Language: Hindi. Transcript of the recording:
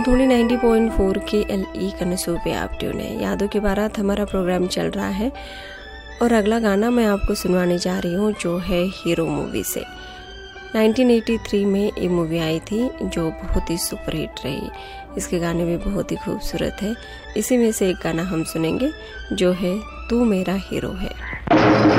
धोनी 90.4 KLE कनसू पे आप ट्यून है। यादों के बारात हमारा प्रोग्राम चल रहा है और अगला गाना मैं आपको सुनवाने जा रही हूँ जो है हीरो मूवी से। 1983 में ये मूवी आई थी जो बहुत ही सुपरहिट रही। इसके गाने भी बहुत ही खूबसूरत है। इसी में से एक गाना हम सुनेंगे जो है तू मेरा हीरो है।